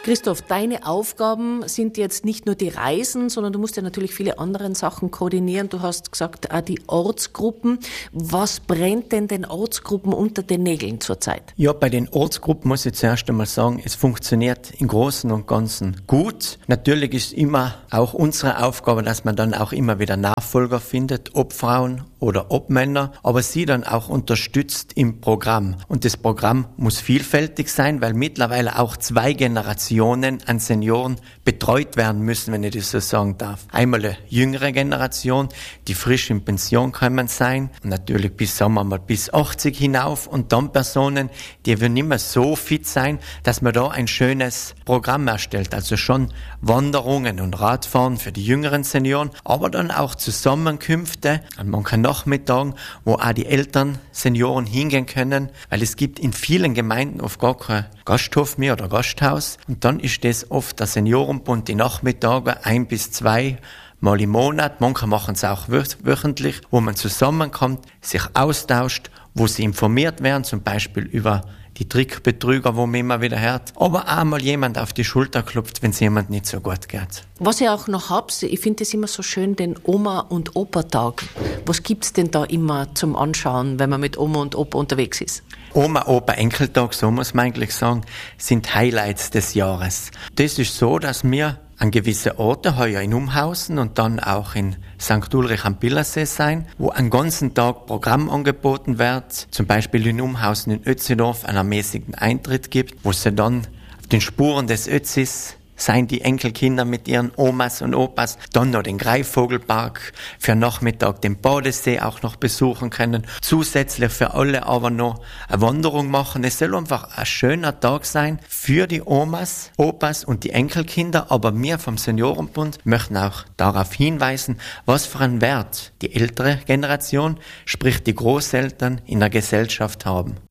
Christoph, deine Aufgaben sind jetzt nicht nur die Reisen, sondern du musst ja natürlich viele andere Sachen koordinieren. Du hast gesagt, auch die Ortsgruppen. Was brennt denn den Ortsgruppen unter den Nägeln zurzeit? Ja, bei den Ortsgruppen muss ich zuerst einmal sagen, es funktioniert im Großen und Ganzen gut. Natürlich ist immer auch unsere Aufgabe, dass man dann auch immer wieder Nachfolger findet, ob Frauen oder ob Männer, aber sie dann auch unterstützt im Programm. Und das Programm muss vielfältig sein, weil mittlerweile auch 2 Generationen an Senioren betreut werden müssen, wenn ich das so sagen darf. Einmal eine jüngere Generation, die frisch in Pension kommen sein, und natürlich sagen wir mal, bis 80 hinauf, und dann Personen, die nicht mehr so fit sein, dass man da ein schönes Programm erstellt. Also schon Wanderungen und Radfahren für die jüngeren Senioren, aber dann auch Zusammenkünfte an manchen Nachmittagen, wo auch die älteren Senioren hingehen können, weil es gibt in vielen Gemeinden oft gar kein Gasthof mehr oder Gasthaus, und dann ist das oft der Seniorenbund die Nachmittage 1 bis 2 Mal im Monat, manche machen es auch wöchentlich, wo man zusammenkommt, sich austauscht, wo sie informiert werden, zum Beispiel über die Trickbetrüger, wo man immer wieder hört, aber auch mal jemand auf die Schulter klopft, wenn es jemand nicht so gut geht. Was ihr auch noch habt, ich finde es immer so schön, den Oma- und Opa-Tag. Was gibt's denn da immer zum Anschauen, wenn man mit Oma und Opa unterwegs ist? Oma, Opa, Enkeltag, so muss man eigentlich sagen, sind Highlights des Jahres. Das ist so, dass wir an gewisse Orte, heuer in Umhausen und dann auch in St. Ulrich am Billersee sein, wo einen ganzen Tag Programm angeboten wird, zum Beispiel in Umhausen in Ötzendorf einen ermäßigten Eintritt gibt, wo sie dann auf den Spuren des Ötzis seien die Enkelkinder mit ihren Omas und Opas, dann noch den Greifvogelpark, für Nachmittag den Badesee auch noch besuchen können, zusätzlich für alle aber noch eine Wanderung machen. Es soll einfach ein schöner Tag sein für die Omas, Opas und die Enkelkinder, aber wir vom Seniorenbund möchten auch darauf hinweisen, was für einen Wert die ältere Generation, sprich die Großeltern, in der Gesellschaft haben.